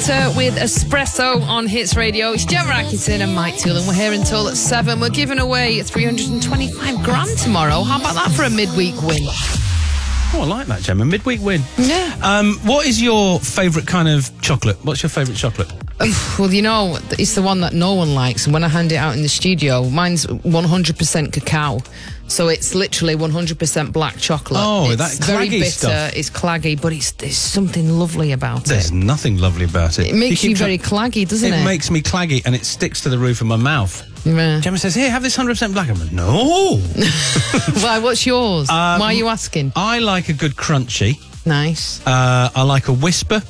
Carter with Espresso on Hits Radio. It's Gemma Atkinson and Mike Toole, and we're here until 7. We're giving away 325 grand tomorrow. How about that for a midweek win? Oh, I like that, Gemma. Midweek win. Yeah. What is your favourite kind of chocolate? What's your favourite chocolate? Well, you know, it's the one that no one likes, and when I hand it out in the studio, mine's 100% cacao. So it's literally 100% black chocolate. Oh, it's that very claggy bitter, stuff. it's claggy, but there's something lovely about There's it. nothing lovely about it. It makes you very claggy, doesn't it? It makes me claggy, and it sticks to the roof of my mouth. Yeah. Gemma says, here, have this 100% black. I'm like, no. Why, what's yours? Why are you asking? I like a good crunchy. Nice. I like a whisper.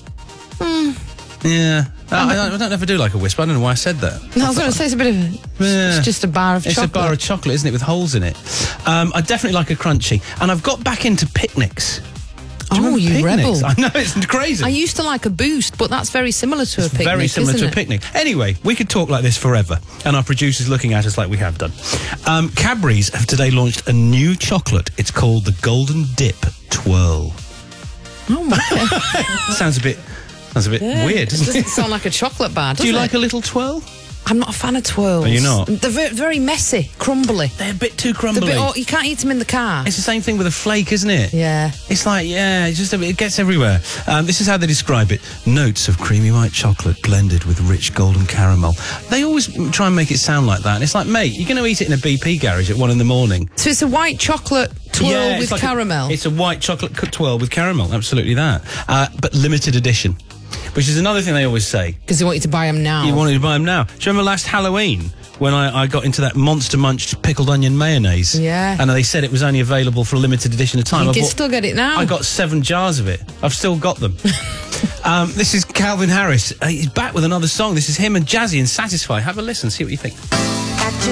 Yeah. I don't ever do like a whisper. I don't know why I said that. No, I was going to say it's a bit of it's just a bar of chocolate. It's a bar of chocolate, isn't it, with holes in it. I definitely like a crunchy. And I've got back into picnics. Oh, you picnics? rebel. I know, it's crazy. I used to like a Boost, but that's very similar to a picnic, Very similar isn't to a picnic. Anyway, we could talk like this forever, and our producer's looking at us like we have done. Cadbury's have today launched a new chocolate. It's called the Golden Dip Twirl. Oh, my. Sounds a bit weird, doesn't it? Doesn't sound like a chocolate bar, does Do you it? like a little twirl? I'm not a fan of twirls. Are you not? They're very messy, crumbly. They're a bit too crumbly. You can't eat them in the car. It's the same thing with a flake, isn't it? Yeah. It's like, it gets everywhere. This is how they describe it. Notes of creamy white chocolate blended with rich golden caramel. They always try and make it sound like that. And it's like, mate, you're going to eat it in a BP garage at 1 a.m. So it's a white chocolate twirl with like caramel. It's a white chocolate twirl with caramel, absolutely that. But limited edition, which is another thing they always say. Because they want you to buy them now. You wanted to buy them now. Do you remember last Halloween when I got into that Monster Munch pickled onion mayonnaise? Yeah. And they said it was only available for a limited edition of time. You can still get it now. I got 7 jars of it. I've still got them. This is Calvin Harris. He's back with another song. This is him and Jazzy and Satisfy. Have a listen, see what you think.